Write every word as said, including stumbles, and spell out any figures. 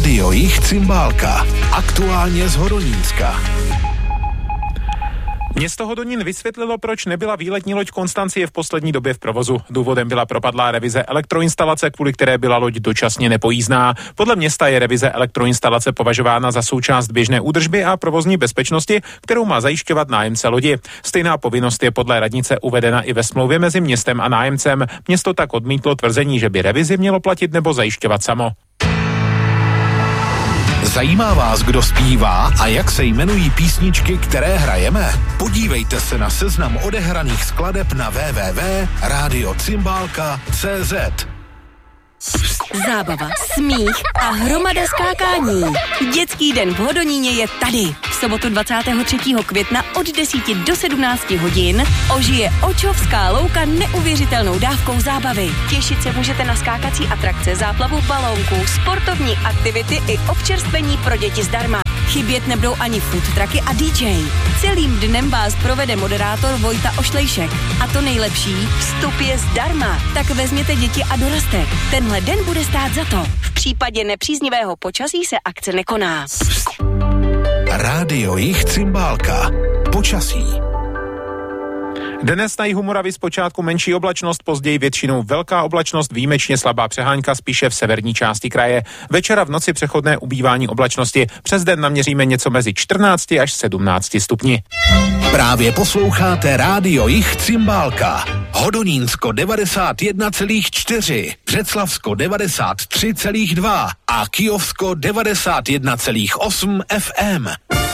Rádio Jich Cymbálka. Aktuálně z Hodonínska. Město Hodonín vysvětlilo, proč nebyla výletní loď Konstancie v poslední době v provozu. Důvodem byla propadlá revize elektroinstalace, kvůli které byla loď dočasně nepojízdná. Podle města je revize elektroinstalace považována za součást běžné údržby a provozní bezpečnosti, kterou má zajišťovat nájemce lodi. Stejná povinnost je podle radnice uvedena i ve smlouvě mezi městem a nájemcem. Město tak odmítlo tvrzení, že by revizi mělo platit nebo zajišťovat samo. Zajímá vás, kdo zpívá a jak se jmenují písničky, které hrajeme? Podívejte se na seznam odehraných skladeb na w w w tečka rádio cymbálka tečka cé zet. Zábava, smích a hromada skákání. Dětský den v Hodoníně je tady. V sobotu dvacátého třetího května od deseti do sedmnácti hodin ožije Očovská louka neuvěřitelnou dávkou zábavy. Těšit se můžete na skákací atrakce, záplavu balónků, sportovní aktivity i občerstvení pro děti zdarma. Chybět nebudou ani food trucky a dý džej. Celým dnem vás provede moderátor Vojta Ošlejšek. A to nejlepší, vstup je zdarma. Tak vezměte děti a doroste. Tenhle den bude stát za to. V případě nepříznivého počasí se akce nekoná. Rádio Jich Cymbálka. Počasí. Dnes na jihu Moravy zpočátku menší oblačnost, později většinou velká oblačnost, výjimečně slabá přehánka spíše v severní části kraje. Večera v noci přechodné ubývání oblačnosti. Přes den naměříme něco mezi čtrnácti až sedmnácti stupni. Právě posloucháte Rádio Jich Cymbálka. Hodonínsko devadesát jedna celá čtyři, Břeclavsko devadesát tři celá dva a Kyjovsko devadesát jedna celá osm ef em.